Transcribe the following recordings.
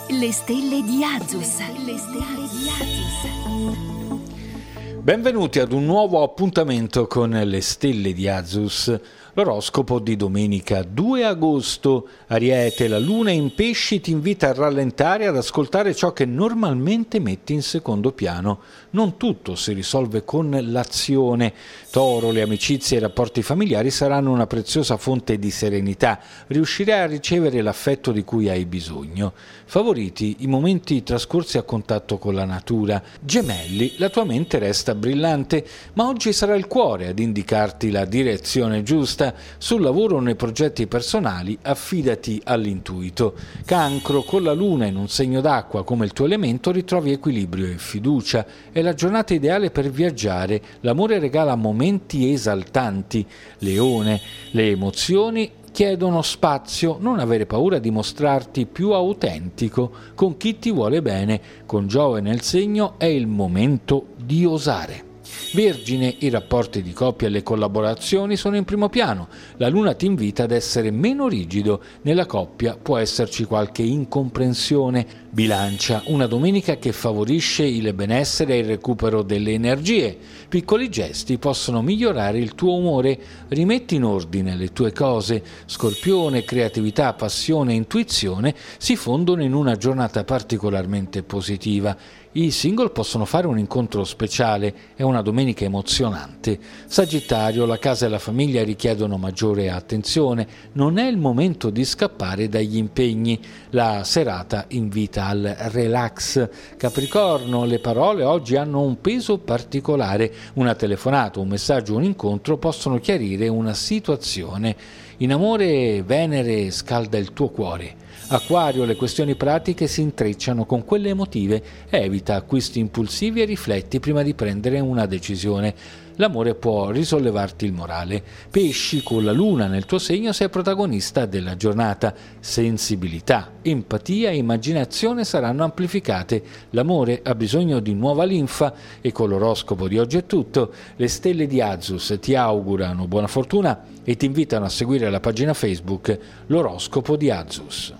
Le stelle di Azus. Benvenuti ad un nuovo appuntamento con le stelle di Azus. L'oroscopo di domenica 2 agosto. Ariete, la luna in pesci ti invita a rallentare e ad ascoltare ciò che normalmente metti in secondo piano. Non tutto si risolve con l'azione. Toro, le amicizie e i rapporti familiari saranno una preziosa fonte di serenità. Riuscirai a ricevere l'affetto di cui hai bisogno. Favoriti i momenti trascorsi a contatto con la natura. Gemelli, la tua mente resta brillante, ma oggi sarà il cuore ad indicarti la direzione giusta. Sul lavoro o nei progetti personali affidati all'intuito. Cancro, con la luna in un segno d'acqua come il tuo elemento ritrovi equilibrio e fiducia. È la giornata ideale per viaggiare. L'amore regala momenti esaltanti. Leone, le emozioni chiedono spazio, non avere paura di mostrarti più autentico con chi ti vuole bene. Con Giove nel segno è il momento di osare. Vergine, i rapporti di coppia e le collaborazioni sono in primo piano. La luna ti invita ad essere meno rigido. Nella coppia può esserci qualche incomprensione. Bilancia, una domenica che favorisce il benessere e il recupero delle energie. Piccoli gesti possono migliorare il tuo umore. Rimetti in ordine le tue cose. Scorpione, creatività, passione e intuizione si fondono in una giornata particolarmente positiva. I single possono fare un incontro speciale, è una domenica emozionante. Sagittario, la casa e la famiglia richiedono maggiore attenzione, non è il momento di scappare dagli impegni. La serata invita al relax. Capricorno, le parole oggi hanno un peso particolare. Una telefonata, un messaggio, un incontro possono chiarire una situazione. In amore, Venere scalda il tuo cuore. Acquario, le questioni pratiche si intrecciano con quelle emotive. Evita acquisti impulsivi e rifletti prima di prendere una decisione. L'amore può risollevarti il morale. Pesci, con la luna nel tuo segno sei protagonista della giornata. Sensibilità, empatia e immaginazione saranno amplificate. L'amore ha bisogno di nuova linfa e con l'oroscopo di oggi è tutto. Le stelle di Azus ti augurano buona fortuna e ti invitano a seguire la pagina Facebook L'oroscopo di Azus.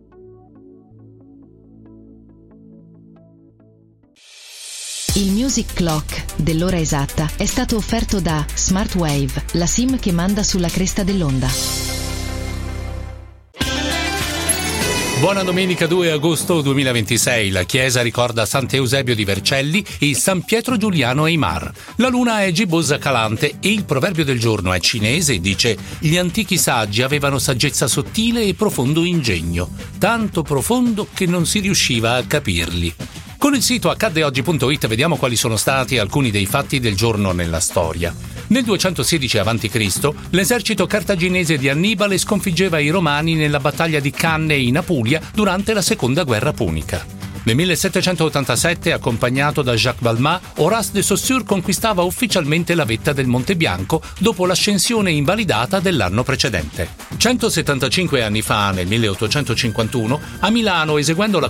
Il Music Clock dell'ora esatta è stato offerto da Smartwave, la SIM che manda sulla cresta dell'onda. Buona domenica 2 agosto 2026. La chiesa ricorda Sant'Eusebio di Vercelli e San Pietro Giuliano Aimar. La luna è gibbosa calante e il proverbio del giorno è cinese e dice: gli antichi saggi avevano saggezza sottile e profondo ingegno, tanto profondo che non si riusciva a capirli. Con il sito accaddeoggi.it vediamo quali sono stati alcuni dei fatti del giorno nella storia. Nel 216 a.C. l'esercito cartaginese di Annibale sconfiggeva i Romani nella battaglia di Cannae in Apulia durante la seconda guerra punica. Nel 1787, accompagnato da Jacques Balmat, Horace de Saussure conquistava ufficialmente la vetta del Monte Bianco dopo l'ascensione invalidata dell'anno precedente. 175 anni fa, nel 1851, a Milano, eseguendo la